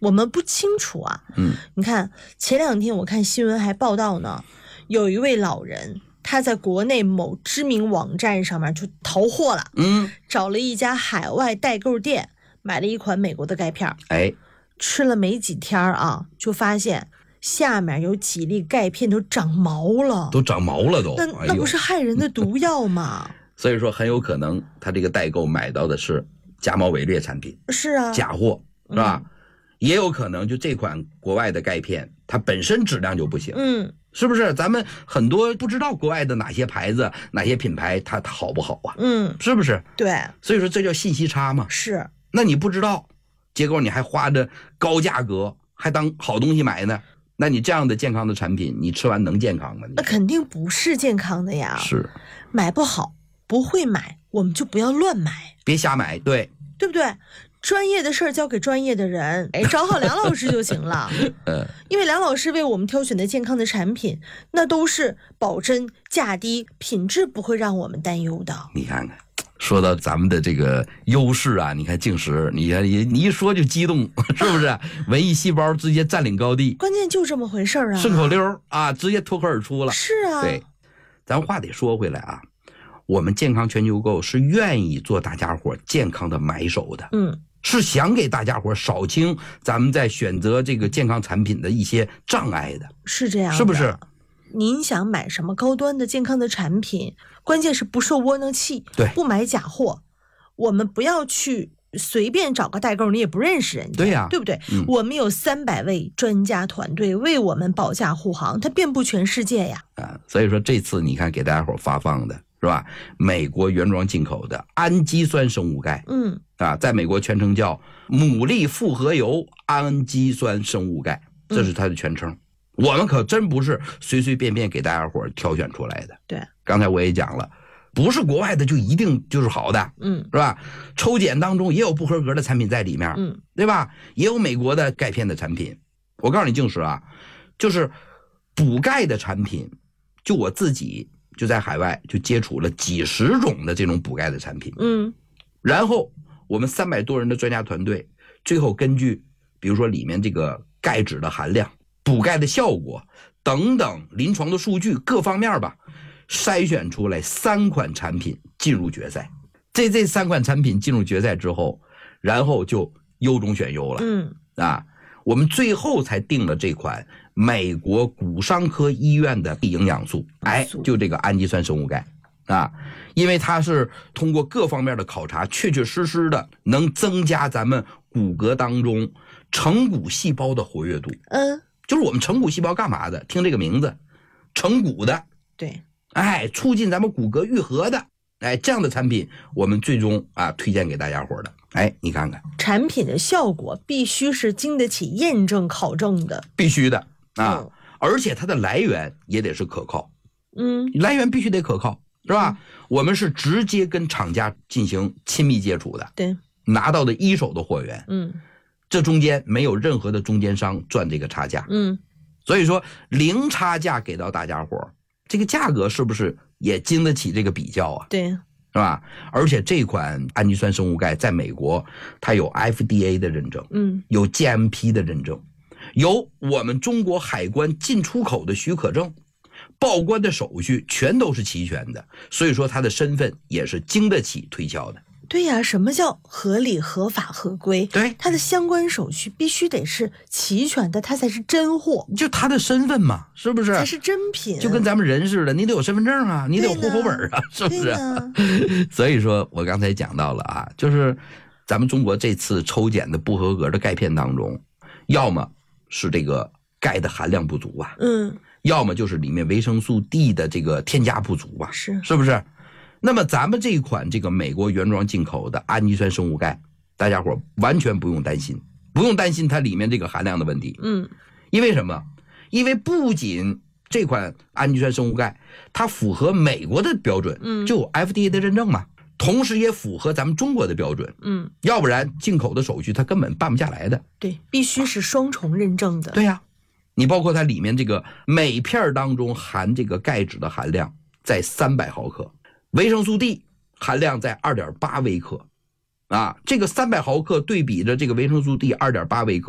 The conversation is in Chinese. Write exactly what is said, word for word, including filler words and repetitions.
我们不清楚啊。 嗯， 你看前两天我看新闻还报道呢，有一位老人他在国内某知名网站上面就淘货了， 嗯， 找了一家海外代购店买了一款美国的钙片， 哎， 吃了没几天啊，就发现下面有几粒钙片都长毛了， 都长毛了都， 那那不是害人的毒药吗？ 所以说很有可能他这个代购买到的是假冒伪劣产品， 是啊， 假货是吧？嗯，也有可能就这款国外的钙片它本身质量就不行， 嗯， 是不是？咱们很多不知道国外的哪些牌子哪些品牌它它好不好啊？ 嗯， 是不是？ 对， 所以说这叫信息差嘛。 是， 那你不知道，结果你还花着高价格还当好东西买呢，那你这样的健康的产品你吃完能健康吗？ 那肯定不是健康的呀。 是， 买不好不会买我们就不要乱买， 别瞎买，对对不对？专业的事儿交给专业的人，哎，找好梁老师就行了。 呃， 因为梁老师为我们挑选的健康的产品，那都是保真价低，品质不会让我们担忧的。 你看看，说到咱们的这个优势啊，你看净石，你看你一说就激动，是不是？文艺细胞直接占领高地， 关键就这么回事儿啊， 顺口溜啊，直接脱口而出了。 是啊， 对，咱话得说回来啊，我们健康全球购是愿意做大家伙健康的买手的， 嗯。 是想给大家伙少清咱们在选择这个健康产品的一些障碍的， 是这样的， 是不是？ 您想买什么高端的健康的产品，关键是不受窝囊气， 对， 不买假货。我们不要去随便找个代购，你也不认识人家， 对呀、啊， 对不对？ 嗯、 我们有三百位专家团队为我们保驾护航，它遍布全世界呀。 啊，所以说这次你看给大家伙发放的是吧？美国原装进口的氨基酸生物钙， 嗯。 啊，在美国全称叫牡蛎复合油氨基酸生物钙，这是它的全称。嗯、我们可真不是随随便便给大家伙挑选出来的。 对， 刚才我也讲了，不是国外的就一定就是好的， 嗯， 是吧？抽检当中也有不合格的产品在里面， 嗯， 对吧？也有美国的钙片的产品。我告诉你，净石啊，就是补钙的产品，就我自己就在海外就接触了几十种的这种补钙的产品， 嗯， 然后我们三百多人的专家团队，最后根据比如说里面这个钙质的含量、补钙的效果等等临床的数据各方面吧，筛选出来三款产品进入决赛。这这三款产品进入决赛之后，然后就优中选优了。 嗯啊，我们最后才定了这款美国骨伤科医院的营养素，哎，就这个氨基酸生物钙。啊，因为它是通过各方面的考察，确确实实的能增加咱们骨骼当中成骨细胞的活跃度。 嗯， 就是我们成骨细胞干嘛的？听这个名字，成骨的。 对， 哎，促进咱们骨骼愈合的。哎，这样的产品我们最终啊推荐给大家伙的。哎，你看看， 产品的效果必须是经得起验证考证的， 必须的啊、 嗯， 而且它的来源也得是可靠。 嗯， 来源必须得可靠。是吧？我们是直接跟厂家进行亲密接触的， 对， 拿到的一手的货源， 嗯， 这中间没有任何的中间商赚这个差价， 嗯， 所以说零差价给到大家伙，这个价格是不是也经得起这个比较啊？ 对， 是吧？而且这款氨基酸生物钙在美国它有 F D A 的认证， 嗯， 有 G M P 的认证，有我们中国海关进出口的许可证。报关的手续全都是齐全的，所以说他的身份也是经得起推敲的。 对呀、啊，什么叫合理、合法、合规？ 对， 他的相关手续必须得是齐全的，他才是真货， 就他的身份嘛，是不是？ 才是真品。 就跟咱们人似的，你得有身份证啊，你得有户口本啊，是不是？所以说我刚才讲到了啊，就是咱们中国这次抽检的不合格的钙片当中，要么是这个钙的含量不足啊， 嗯。 要么就是里面维生素 D 的这个添加不足啊， 是是不是？那么咱们这一款这个美国原装进口的氨基酸生物钙，大家伙完全不用担心，不用担心它里面这个含量的问题。 嗯， 因为什么？因为不仅这款氨基酸生物钙它符合美国的标准， 嗯， 就有 F D A 的认证嘛，同时也符合咱们中国的标准。 嗯， 要不然进口的手续它根本办不下来的。 对，必须是双重认证的。 对呀、啊。你包括它里面这个每片当中含这个钙质的含量在三百毫克，维生素 D 含量在 二点八微克，啊，这个三百毫克对比着这个维生素 D 二点八微克。